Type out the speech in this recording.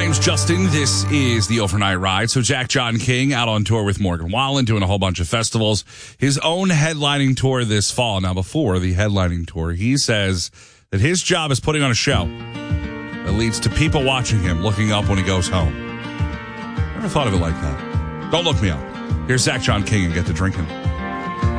name's Justin. This is the Overnight Ride. So Jack John King out on tour with Morgan Wallen, doing a whole bunch of festivals. His own headlining tour this fall. Now, before the headlining tour, he says that his job is putting on a show that leads to people watching him, looking up when he goes home. Never thought of it like that. Don't look me up. Here's Zach John King and Get to Drinking.